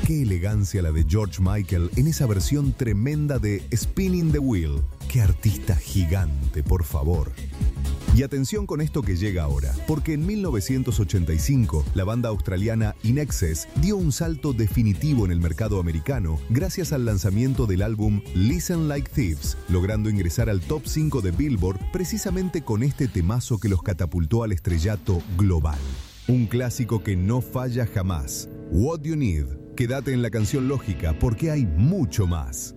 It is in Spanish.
Qué elegancia la de George Michael en esa versión tremenda de Spinning the Wheel. Qué artista gigante, por favor. Y atención con esto que llega ahora, porque en 1985 la banda australiana In Excess dio un salto definitivo en el mercado americano gracias al lanzamiento del álbum Listen Like Thieves, logrando ingresar al top 5 de Billboard precisamente con este temazo que los catapultó al estrellato global. Un clásico que no falla jamás. What You Need. Quédate en la canción lógica porque hay mucho más.